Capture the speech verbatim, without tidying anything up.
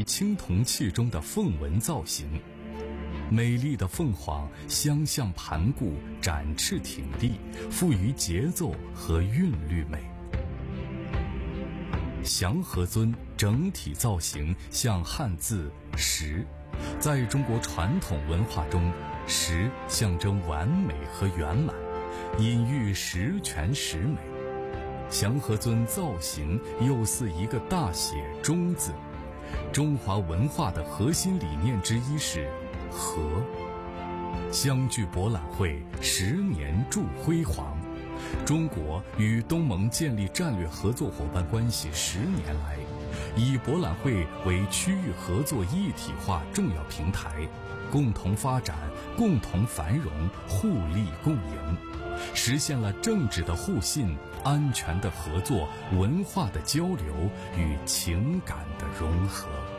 于青铜器中的凤纹造型。美丽的凤凰相向盘顾，展翅挺立，富于节奏和韵律美。祥和尊整体造型像汉字十，在中国传统文化中，十象征完美和圆满，隐喻十全十美。祥和尊造型又似一个大写中字。中华文化的核心理念之一是和。相聚博览会十年铸辉煌。中国与东盟建立战略合作伙伴关系十年来，以博览会为区域合作一体化重要平台，共同发展、共同繁荣、互利共赢，实现了政治的互信、安全的合作、文化的交流与情感的融合。